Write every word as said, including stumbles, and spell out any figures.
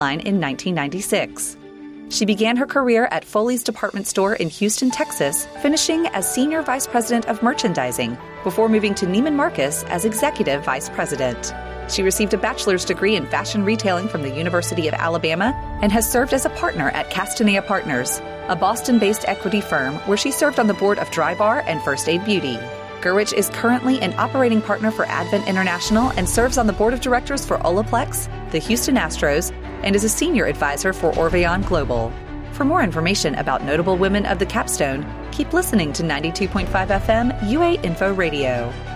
in nineteen ninety-six. She began her career at Foley's department store in Houston, Texas, finishing as Senior Vice President of Merchandising before moving to Neiman Marcus as Executive Vice President. She received a bachelor's degree in fashion retailing from the University of Alabama and has served as a partner at Castanea Partners, a Boston-based equity firm where she served on the board of Drybar and First Aid Beauty. Gerwich is currently an operating partner for Advent International and serves on the board of directors for Olaplex, the Houston Astros, and is a senior advisor for Orveon Global. For more information about notable women of the Capstone, keep listening to ninety-two point five F M U eight Info Radio.